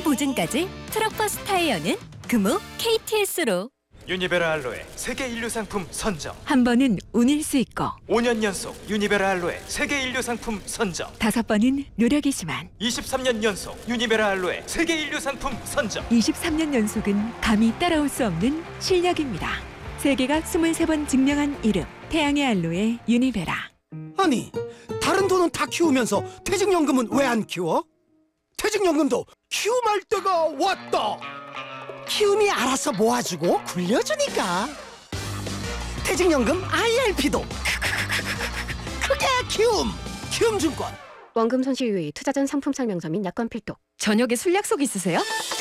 보증까지 트럭버스 타이어는 금호 KTS로. 유니베라 알로에 세계 인류 상품 선정. 한 번은 운일 수 있고 5년 연속 유니베라 알로에 세계 인류 상품 선정. 5번은 노력이지만 23년 연속 유니베라 알로에 세계 인류 상품 선정. 23년 연속은 감히 따라올 수 없는 실력입니다. 세계가 23번 증명한 이름, 태양의 알로에 유니베라. 아니, 다른 돈은 다 키우면서 퇴직연금은 왜 안 키워? 퇴직연금도 키움할 때가 왔다. 키움이 알아서 모아주고 굴려주니까. 퇴직연금 IRP도 크게 키움. 키움증권. 원금 손실 유의, 투자 전 상품 설명서 및 약관 필독. 저녁에 술 약속 있으세요?